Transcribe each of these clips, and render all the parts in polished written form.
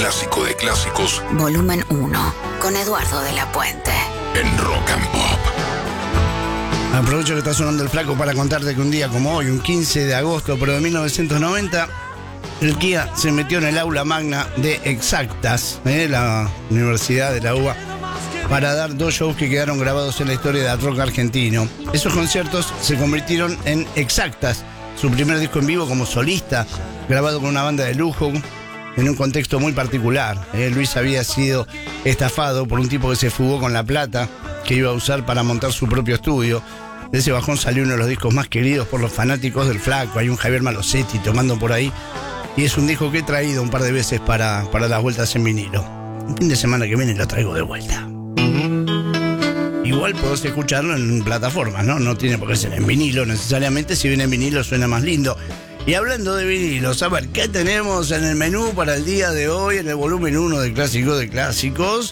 clásico de clásicos. Volumen 1, con Eduardo de la Puente. En Rock and Pop. Aprovecho que está sonando el flaco para contarte que un día como hoy, un 15 de agosto, pero de 1990, el Kia se metió en el aula magna de Exactas, la Universidad de la UBA, para dar 2 shows que quedaron grabados en la historia del rock argentino. Esos conciertos se convirtieron en Exactas, su primer disco en vivo como solista, grabado con una banda de lujo, en un contexto muy particular. Luis había sido estafado por un tipo que se fugó con la plata que iba a usar para montar su propio estudio. De ese bajón salió uno de los discos más queridos por los fanáticos del flaco. Hay un Javier Malosetti tomando por ahí. Y es un disco que he traído un par de veces para las vueltas en vinilo. El fin de semana que viene lo traigo de vuelta. Igual podés escucharlo en plataformas, ¿no? No tiene por qué ser en vinilo necesariamente. Si viene en vinilo suena más lindo. Y hablando de vinilos, a ver, ¿qué tenemos en el menú para el día de hoy en el volumen 1 de Clásico de Clásicos?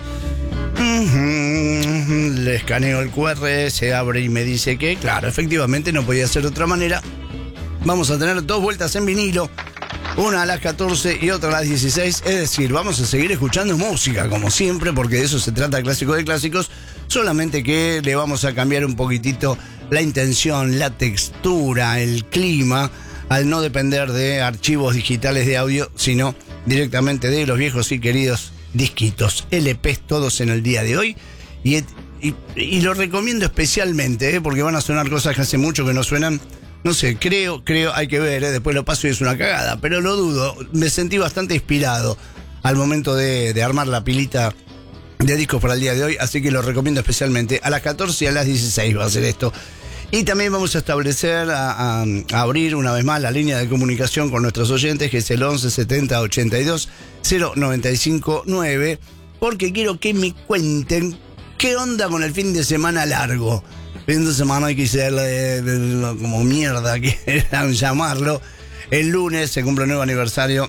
Le escaneo el QR, se abre y me dice que, claro, efectivamente no podía ser de otra manera. Vamos a tener 2 vueltas en vinilo, una a las 14 y otra a las 16. Es decir, vamos a seguir escuchando música, como siempre, porque de eso se trata Clásico de Clásicos. Solamente que le vamos a cambiar un poquitito la intención, la textura, el clima, al no depender de archivos digitales de audio, sino directamente de los viejos y queridos disquitos, LPs, todos en el día de hoy. Y lo recomiendo especialmente, porque van a sonar cosas que hace mucho que no suenan. No sé, creo, hay que ver, después lo paso y es una cagada, pero lo dudo. Me sentí bastante inspirado al momento de armar la pilita de discos para el día de hoy, así que lo recomiendo especialmente. A las 14 y a las 16 va a ser esto. Y también vamos a establecer, a abrir una vez más la línea de comunicación con nuestros oyentes, que es el 11 70 82 095 9, porque quiero que me cuenten qué onda con el fin de semana largo. Fin de semana hay que hacerle como mierda, quieran llamarlo. El lunes se cumple un nuevo aniversario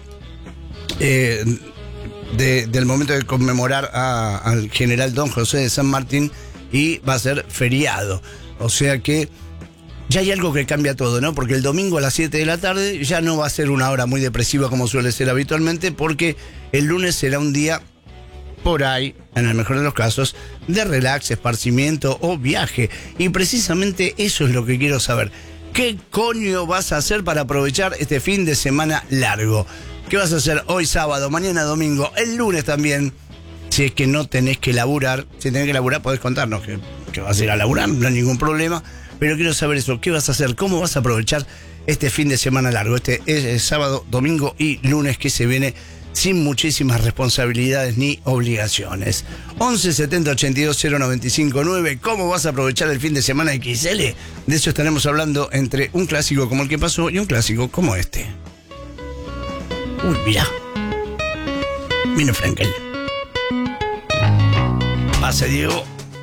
del momento de conmemorar al general Don José de San Martín, y va a ser feriado. O sea que ya hay algo que cambia todo, ¿no? Porque el domingo a las 7 de la tarde ya no va a ser una hora muy depresiva como suele ser habitualmente, porque el lunes será un día, por ahí, en el mejor de los casos, de relax, esparcimiento o viaje. Y precisamente eso es lo que quiero saber. ¿Qué coño vas a hacer para aprovechar este fin de semana largo? ¿Qué vas a hacer hoy sábado, mañana domingo, el lunes también? Si es que no tenés que laburar. Si tenés que laburar, podés contarnos que vas a ir a laburar, no hay ningún problema. Pero quiero saber eso, ¿qué vas a hacer? ¿Cómo vas a aprovechar este fin de semana largo? Este es sábado, domingo y lunes que se viene sin muchísimas responsabilidades ni obligaciones. 11 70 82 095 9. ¿Cómo vas a aprovechar el fin de semana XL? De eso estaremos hablando entre un clásico como el que pasó y un clásico como este. Uy, mirá. Viene Frankel. Pase, Diego.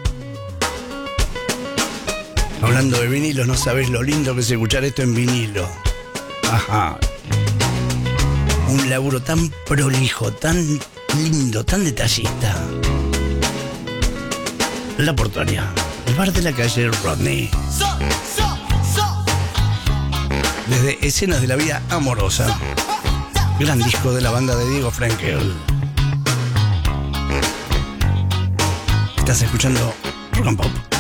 Hablando de vinilos, no sabés lo lindo que es escuchar esto en vinilo. Ajá. Un laburo tan prolijo, tan lindo, tan detallista. La Portuaria, el bar de la calle Rodney. Desde Escenas de la Vida Amorosa. Gran disco de la banda de Diego Frankel. Estás escuchando Rock and Pop.